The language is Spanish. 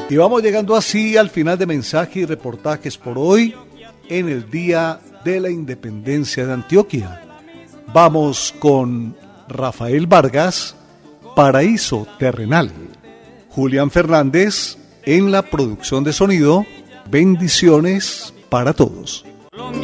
Y vamos llegando así al final de mensajes y reportajes por hoy en el Día de la Independencia de Antioquia. Vamos con Rafael Vargas, Paraíso Terrenal. Julián Fernández en la producción de sonido. Bendiciones para todos.